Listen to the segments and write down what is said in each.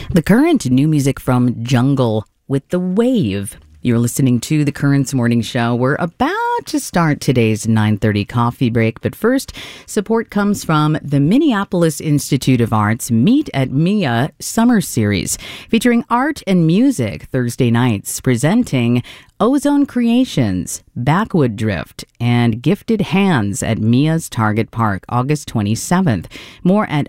The Current, new music from Jungle with The Wave. You're listening to The Current's Morning Show. We're about to start today's 9:30 coffee break, but first, support comes from the Minneapolis Institute of Arts Meet at Mia Summer Series, featuring art and music Thursday nights, presenting Ozone Creations, Backwood Drift, and Gifted Hands at Mia's Target Park, August 27th. More at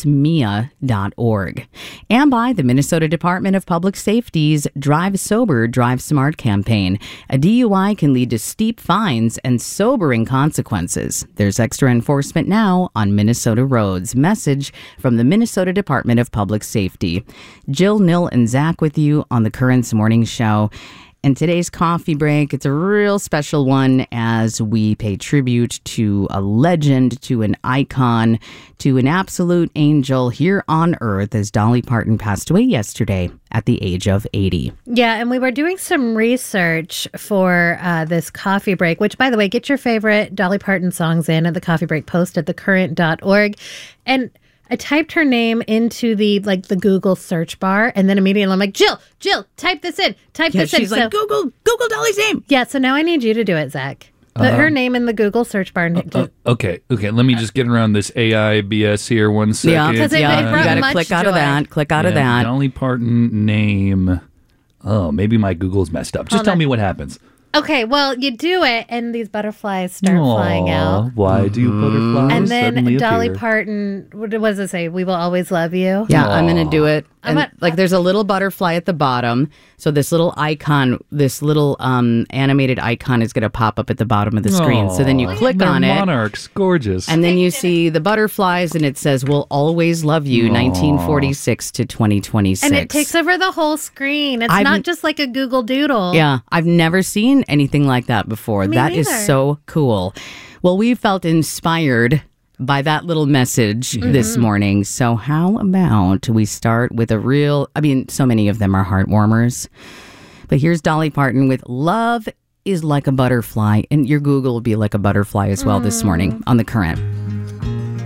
artsmia.org. And by the Minnesota Department of Public Safety's Drive Sober, Drive Smart campaign. A DUI can lead to steep fines and sobering consequences. There's extra enforcement now on Minnesota roads. Message from the Minnesota Department of Public Safety. Jill, Nil, and Zach with you on the Current's Morning Show. And today's coffee break, it's a real special one as we pay tribute to a legend, to an icon, to an absolute angel here on Earth as Dolly Parton passed away yesterday at the age of 80. Yeah, and we were doing some research for this coffee break, which, by the way, get your favorite Dolly Parton songs in at the coffee break post at thecurrent.org. And I typed her name into the Google search bar, and then immediately I'm like, Jill, type this in. She's like, Google Dolly's name. Yeah, so now I need you to do it, Zach. Put her name in the Google search bar. Okay. Let me just get around this AI BS here 1 second. Yeah, because it brought you got to much click out joy. of that. Click out of that. Dolly Parton name. Oh, maybe my Google's messed up. Just tell me what happens. Okay, well, you do it, and these butterflies start flying out. Why do butterflies And then suddenly Dolly appear? Parton, what does it say? We will always love you. Yeah, I'm going to do it. And I'm there's a little butterfly at the bottom. So this little icon, this little animated icon is going to pop up at the bottom of the screen. So then you click They're on it. monarchs, gorgeous. And then you see the butterflies, and it says, "We'll always love you," 1946 to 2026. And it takes over the whole screen. It's not just like a Google Doodle. Yeah, I've never seen anything like that before. Me That is neither. so cool. Well, we felt inspired by that little message this morning. So how about we start with so many of them are heartwarmers. But here's Dolly Parton with "Love is Like a Butterfly," and your Google will be like a butterfly as well this morning on The Current.